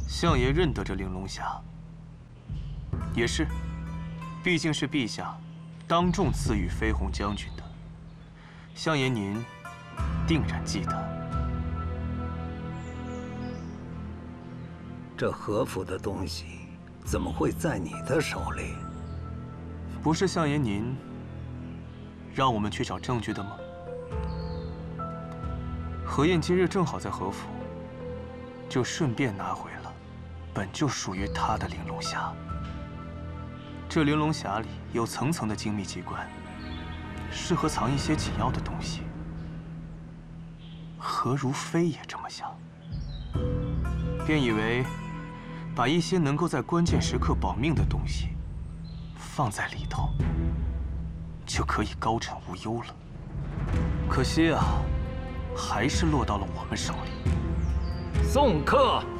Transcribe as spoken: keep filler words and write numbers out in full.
相爷认得这玲珑匣，也是，毕竟是陛下当众赐予飞鸿将军的，相爷您定然记得。 这和服的东西怎么会在你的手里？ 不是相爷您让我们去找证据的吗？何晏今日正好在和府，就顺便拿回了本就属于他的玲珑匣。这玲珑匣里有层层的精密机关，适合藏一些紧要的东西。何如妃也这么想，便以为把一些能够在关键时刻保命的东西放在里头，就可以高枕无忧了。可惜啊，还是落到了我们手里。 送客。